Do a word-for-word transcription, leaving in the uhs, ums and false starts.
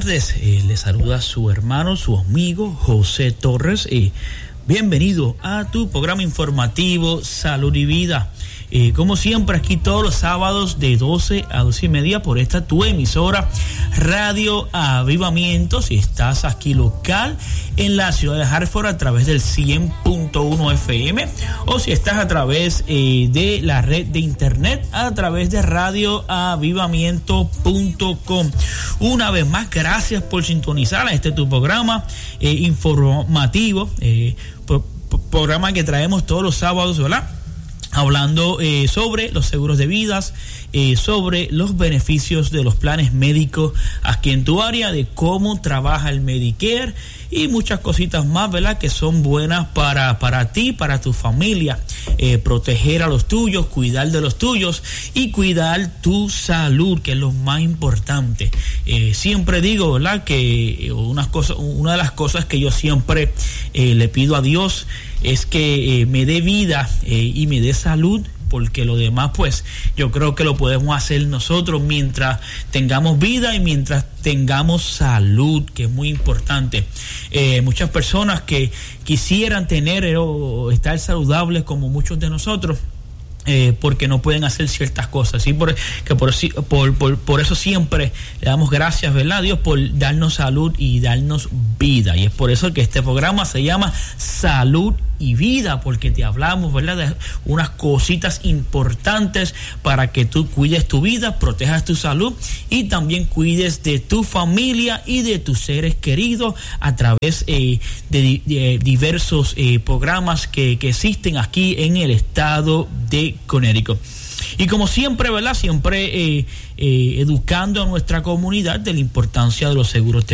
tardes, eh, les saluda su hermano, su amigo José Torres. Eh, bienvenido a tu programa informativo Salud y Vida. Eh, como siempre, aquí todos los sábados de doce a doce y media por esta tu emisora Radio Avivamiento. Si estás aquí local en la ciudad de Hartford a través del cien punto uno F M, o si estás a través eh, de la red de internet a través de radio avivamiento punto com. Una vez más, gracias por sintonizar a este tu programa eh, informativo, eh, pro, pro, programa que traemos todos los sábados, ¿verdad? Hablando eh, sobre los seguros de vidas, eh, sobre los beneficios de los planes médicos aquí en tu área, de cómo trabaja el Medicare y muchas cositas más, ¿verdad? Que son buenas para, para ti, para tu familia. Eh, proteger a los tuyos, cuidar de los tuyos y cuidar tu salud, que es lo más importante. Eh, siempre digo, ¿verdad? Que unas cosas, una de las cosas que yo siempre eh, le pido a Dios es que eh, me dé vida eh, y me dé salud, porque lo demás pues yo creo que lo podemos hacer nosotros mientras tengamos vida y mientras tengamos salud, que es muy importante. Eh, muchas personas que quisieran tener eh, o estar saludables como muchos de nosotros, Eh, porque no pueden hacer ciertas cosas, ¿sí? Por, que por, por, por, por eso siempre le damos gracias, ¿verdad? Dios, por darnos salud y darnos vida. Y es por eso que este programa se llama Salud y Vida, porque te hablamos, ¿verdad? De unas cositas importantes para que tú cuides tu vida, protejas tu salud y también cuides de tu familia y de tus seres queridos a través eh, de, de diversos eh, programas que, que existen aquí en el estado de Connecticut. Y como siempre, ¿verdad? Siempre eh, eh, educando a nuestra comunidad de la importancia de los seguros de